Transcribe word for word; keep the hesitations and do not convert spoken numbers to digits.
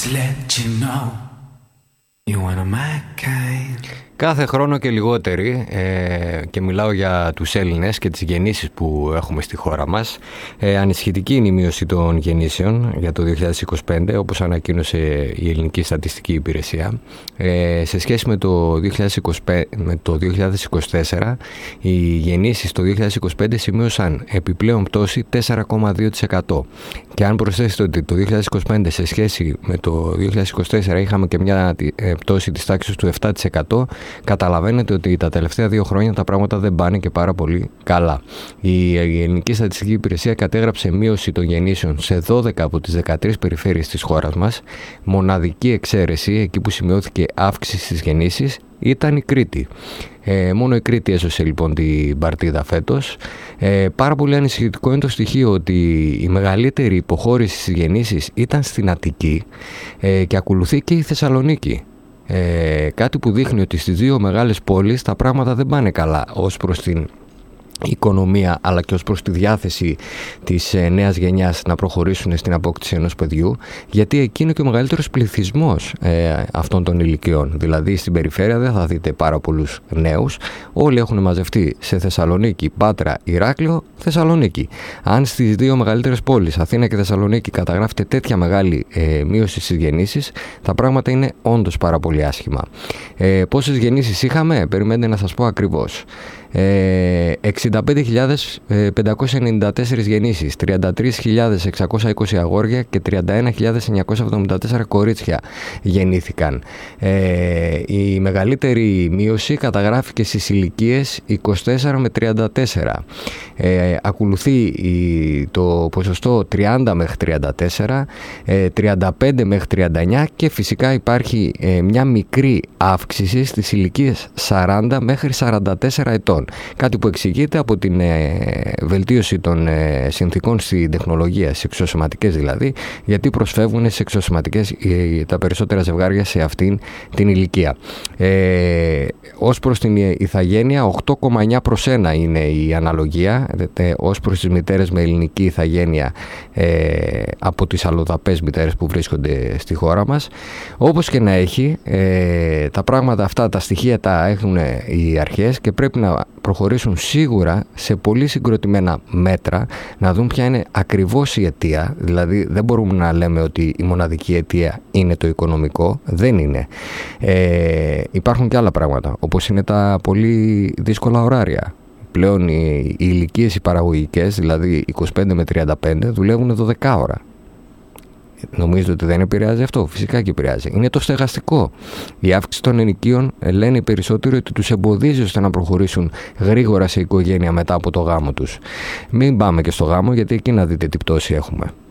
Κάθε χρόνο και λιγότεροι, ε, και μιλάω για τους Έλληνες και τις γεννήσεις που έχουμε στη χώρα μας, ε, ανησυχητική είναι η μείωση των γεννήσεων για το δύο χιλιάδες είκοσι πέντε, όπως ανακοίνωσε η Ελληνική Στατιστική Υπηρεσία. Ε, σε σχέση με το δύο χιλιάδες είκοσι πέντε, με το δύο χιλιάδες είκοσι τέσσερα, οι γεννήσεις το δύο χιλιάδες είκοσι πέντε σημείωσαν επιπλέον πτώση τέσσερα κόμμα δύο τοις εκατό. Και αν προσθέσετε ότι το δύο χιλιάδες είκοσι πέντε σε σχέση με το δύο χιλιάδες είκοσι τέσσερα είχαμε και μια πτώση της τάξης του επτά τοις εκατό, καταλαβαίνετε ότι τα τελευταία δύο χρόνια τα πράγματα δεν πάνε και πάρα πολύ καλά. Η Ελληνική Στατιστική Υπηρεσία κατέγραψε μείωση των γεννήσεων σε δώδεκα από τις δεκατρείς περιφέρειες της χώρας μας. Μοναδική εξαίρεση, εκεί που σημειώθηκε αύξηση στις γεννήσεις, ήταν η Κρήτη. Ε, μόνο η Κρήτη έσωσε λοιπόν την παρτίδα φέτος. Ε, πάρα πολύ ανησυχητικό είναι το στοιχείο ότι η μεγαλύτερη υποχώρηση στις γεννήσεις ήταν στην Αττική, ε, και ακολουθεί και η Θεσσαλονίκη. Ε, κάτι που δείχνει ότι στις δύο μεγάλες πόλεις τα πράγματα δεν πάνε καλά ως προς την οικονομία, αλλά και ως προς τη διάθεση της ε, νέας γενιάς να προχωρήσουν στην απόκτηση ενός παιδιού, γιατί εκεί είναι και ο μεγαλύτερος πληθυσμός ε, αυτών των ηλικιών. Δηλαδή στην περιφέρεια δεν θα δείτε πάρα πολλούς νέους, όλοι έχουν μαζευτεί σε Θεσσαλονίκη, Πάτρα, Ηράκλειο, Θεσσαλονίκη. Αν στις δύο μεγαλύτερες πόλεις, Αθήνα και Θεσσαλονίκη, καταγράφεται τέτοια μεγάλη ε, μείωση στις γεννήσεις, τα πράγματα είναι όντως πάρα πολύ άσχημα. Ε, πόσες γεννήσεις είχαμε? Περιμένετε να σας πω ακριβώς. εξήντα πέντε χιλιάδες πεντακόσιες ενενήντα τέσσερις γεννήσεις, τριάντα τρεις χιλιάδες εξακόσια είκοσι αγόρια και τριάντα ένα χιλιάδες εννιακόσια εβδομήντα τέσσερα κορίτσια γεννήθηκαν. Ε, η μεγαλύτερη μείωση καταγράφηκε στις ηλικίες είκοσι τέσσερα με τριάντα τέσσερα. Ε, ακολουθεί η, το ποσοστό τριάντα μέχρι τριάντα τέσσερα, ε, τριάντα πέντε μέχρι τριάντα εννιά και φυσικά υπάρχει ε, μια μικρή αύξηση στις ηλικίες σαράντα μέχρι σαράντα τέσσερα ετών. Κάτι που εξηγείται από την ε, βελτίωση των ε, συνθήκων στην τεχνολογία, στις εξωσωματικές δηλαδή, γιατί προσφεύγουν στις εξωσωματικές ε, τα περισσότερα ζευγάρια σε αυτήν την ηλικία. Ε, ως προς την ηθαγένεια, οκτώ κόμμα εννιά προς ένα είναι η αναλογία, ε, ως προς τις μητέρες με ελληνική ηθαγένεια ε, από τις αλλοδαπές μητέρες που βρίσκονται στη χώρα μας. Όπως και να έχει, ε, τα πράγματα αυτά, τα στοιχεία τα έχουν οι αρχές και πρέπει να προχωρήσουν σίγουρα σε πολύ συγκροτημένα μέτρα, να δουν ποια είναι ακριβώς η αιτία. Δηλαδή δεν μπορούμε να λέμε ότι η μοναδική αιτία είναι το οικονομικό, δεν είναι. Ε, υπάρχουν και άλλα πράγματα, όπως είναι τα πολύ δύσκολα ωράρια. Πλέον οι, οι ηλικίες οι παραγωγικές, δηλαδή είκοσι πέντε με τριάντα πέντε, δουλεύουν δώδεκα ώρα. Νομίζετε ότι δεν επηρεάζει αυτό? Φυσικά και επηρεάζει. Είναι το στεγαστικό. Η αύξηση των ενοικίων, λένε οι περισσότεροι, ότι τους εμποδίζει ώστε να προχωρήσουν γρήγορα σε οικογένεια μετά από το γάμο τους. Μην πάμε και στο γάμο, γιατί εκεί να δείτε τι πτώση έχουμε.